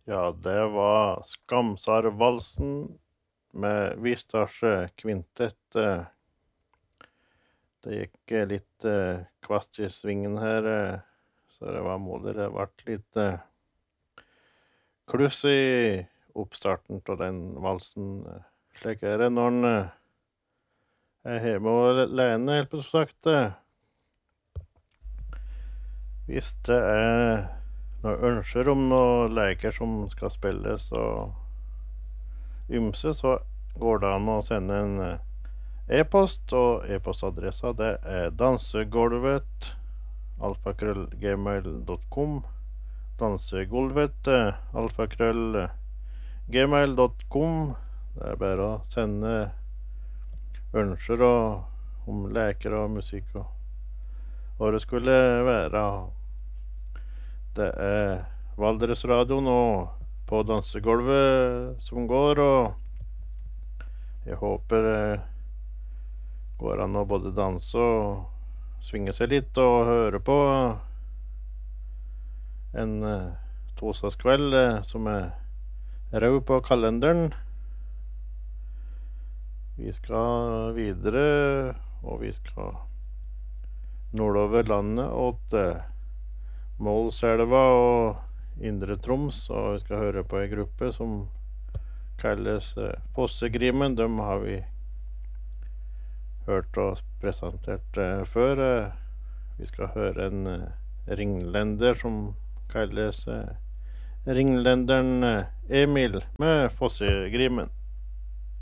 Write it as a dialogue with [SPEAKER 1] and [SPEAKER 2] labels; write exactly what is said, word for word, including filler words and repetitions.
[SPEAKER 1] Ja, det var Skamsarvalsen med Vistasje kvintett. eh. Det gikk eh, litt eh, kvast i svingen her, eh, så det var modig. Det ble litt eh, kluss i oppstarten av den valsen. eh. Slik er det når en eh, er hjemme og alene, helt på sagt. eh. Hvis det er noen ønsker om noen leker som skal spilles og ymse, så går det an å sende en eh, e-post, og e-postadressa det er dansegolvet alfakrøll gmail dot com. Dansegolvet eh, alfakrøll gmail dot com. Det er bare å sende ønsker og om leker og musikk og hva det skulle være. Det er Valdresradioen og på dansegolvet som går, og jeg håper det går an å både danse og svinge seg litt og høre på en uh, torsdagskveld eh, som er rød på kalenderen. Vi skal videre, og vi skal nordover landet åt uh, Målselva og Indre Troms, og vi skal høre på en gruppe som kalles uh, Fossegrimen. Dem har vi hørt og presentert uh, før. Uh, vi skal høre en uh, ringlender som kalles uh, Ringlenderen uh, Emil med Fossegrimen.